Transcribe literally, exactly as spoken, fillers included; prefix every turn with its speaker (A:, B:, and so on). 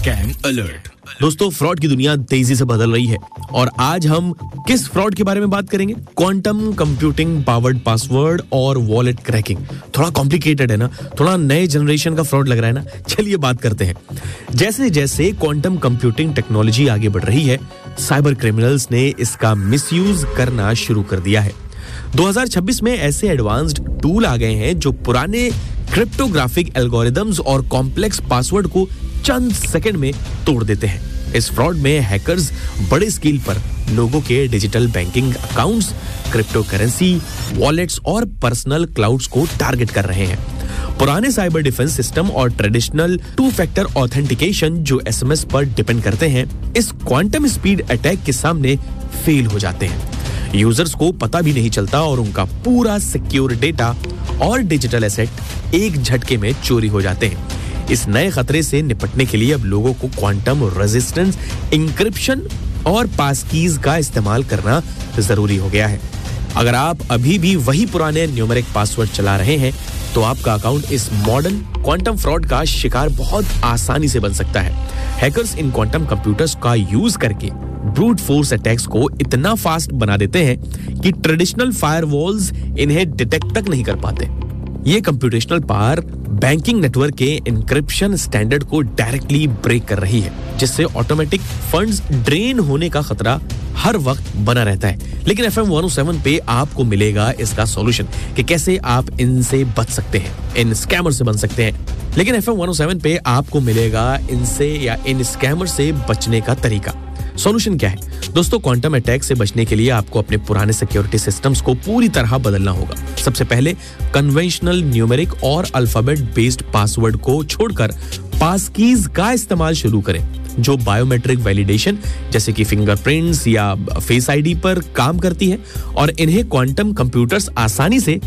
A: Scam alert. दोस्तों, fraud की दुनिया तेजी से बदल रही है और आज हम किस फ्रॉड के बारे में बात करेंगे? क्वांटम कंप्यूटिंग पावर्ड पासवर्ड और वॉलेट क्रैकिंग। थोड़ा कॉम्प्लिकेटेड है ना, थोड़ा नए जनरेशन का फ्रॉड लग रहा है ना। चलिए बात करते हैं। जैसे जैसे क्वांटम कंप्यूटिंग टेक्नोलॉजी आगे बढ़ रही है, साइबर क्रिमिनल्स ने इसका मिसयूज करना शुरू कर दिया है। दो हज़ार छब्बीस में ऐसे एडवांस्ड टूल आ गए हैं जो पुराने क्रिप्टोग्राफिक एल्गोरिदम्स और कॉम्प्लेक्स पासवर्ड को चंद सेकंड में तोड़ देते हैं। इस फ्रॉड में हैकर्स बड़े स्केल पर लोगों के digital banking accounts, crypto currency, wallets और पर्सनल क्लाउड्स को टारगेट कर रहे हैं। पुराने साइबर डिफेंस सिस्टम और ट्रेडिशनल टू फैक्टर ऑथेंटिकेशन जो एसएमएस पर डिपेंड करते हैं, इस क्वांटम स्पीड अटैक के सामने फेल हो जाते हैं। यूजर्स को पता भी नहीं चलता और उनका पूरा सिक्योर डेटा और डिजिटल एसेट एक झटके में चोरी हो जाते हैं। इस नए खतरे से निपटने के लिए अब लोगों को क्वांटम रेजिस्टेंस इंक्रिप्शन और पासकीज का इस्तेमाल करना जरूरी हो गया है। अगर आप अभी भी वही पुराने न्यूमेरिक पासवर्ड चला रहे हैं, तो आपका अकाउंट इस मॉडर्न क्वांटम फ्रॉड का शिकार बहुत आसानी से बन सकता है। हैकर्स इन क्वांटम कंप्यूटर्स का यूज करके ब्रूट फोर्स अटैक्स को इतना फास्ट बना देते हैं कि ट्रेडिशनल फायरवॉल्स इन्हें डिटेक्ट तक नहीं कर पाते। ये कंप्यूटेशनल पावर बैंकिंग नेटवर्क के एन्क्रिप्शन स्टैंडर्ड को डायरेक्टली ब्रेक कर रही है, जिससे ऑटोमेटिक फंड्स ड्रेन होने का खतरा हर वक्त बना रहता है। लेकिन F M one O seven पे आपको मिलेगा इसका सॉल्यूशन कि कैसे आप इनसे बच सकते हैं, इन स्कैमर से बन सकते हैं। लेकिन F M one O seven पे आपको मिलेगा इनसे या इन स्कैमर से बचने का तरीका। सॉल्यूशन क्या है? दोस्तों, क्वांटम अटैक से बचने के लिए आपको अपने पुराने सिक्योरिटी सिस्टम्स को पूरी तरह बदलना होगा। सबसे पहले कन्वेंशनल न्यूमेरिक और अल्फाबेट बेस्ड पासवर्ड को छोड़कर पासकीज का इस्तेमाल शुरू करें, जो बायोमेट्रिक वैलिडेशन जैसे कि फिंगरप्रिंट्स या फेस आईडी पर काम करती है और इन्हें क्वांटम कंप्यूटर्स आसानी से